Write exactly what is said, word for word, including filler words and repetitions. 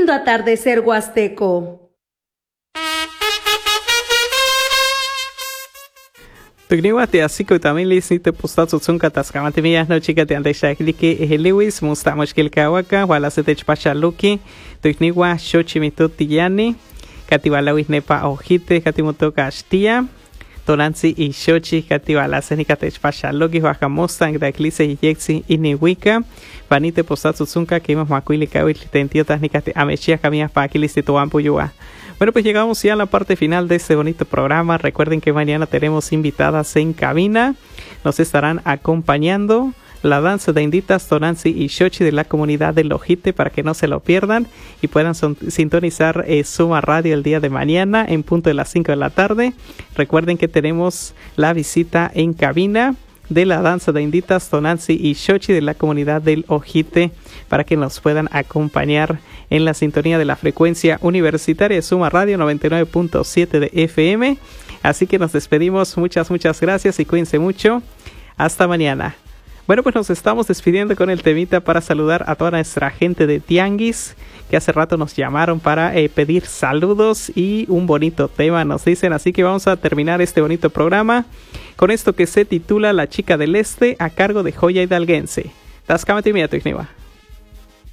Mundo Atardecer Huasteco. Tugniwati asiko también lisite postatu tsunka taskamati miyas no chica te ande shakliki Lewis mustamos kilkawaka wala se techpacha luki tugniwa shochi mitutiyani katiwalawis nepa ojite katimoto kastia Tonansi y Shochi Katiwala Senika Techpacha Loki Wakamostang da Eclise y Yexi Iniwika Vanite Posatsu Zunka que hemos macuili kawil tentiotas nicate amechia camia pa aquiliste toampuyua. Bueno, pues llegamos ya a la parte final de este bonito programa. Recuerden que mañana tenemos invitadas en cabina. Nos estarán acompañando la danza de Inditas, Tonansi y Shochi de la comunidad de Lojite para que no se lo pierdan y puedan son, sintonizar eh, Suma Radio el día de mañana en punto de las cinco de la tarde. Recuerden que tenemos la visita en cabina de la danza de Inditas, Tonansi y Shochi de la comunidad del Ojite para que nos puedan acompañar en la sintonía de la frecuencia universitaria de Suma Radio noventa y nueve punto siete de F M. Así que nos despedimos. Muchas, muchas gracias y cuídense mucho. Hasta mañana. Bueno, pues nos estamos despidiendo con el temita para saludar a toda nuestra gente de Tianguis que hace rato nos llamaron para eh, pedir saludos y un bonito tema nos dicen, así que vamos a terminar este bonito programa con esto que se titula La Chica del Este a cargo de Joya Hidalguense. Taskamati Mia Tuigniwa.